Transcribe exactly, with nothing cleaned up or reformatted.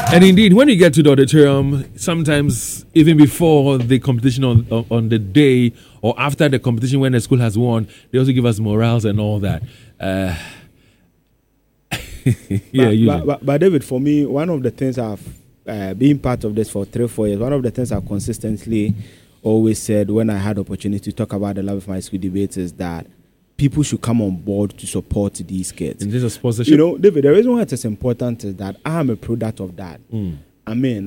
And indeed, when you get to the auditorium, sometimes even before the competition on, on, on the day or after the competition when the school has won, they also give us morals and all that. Uh, yeah, but, but, but, but David, for me, one of the things I've uh, been part of this for three, four years, one of the things I've consistently always said when I had opportunity to talk about the Love of My School debates is that people should come on board to support these kids. And this is sponsorship. You know, David, the reason why it is important is that I am a product of that. Mm. I mean,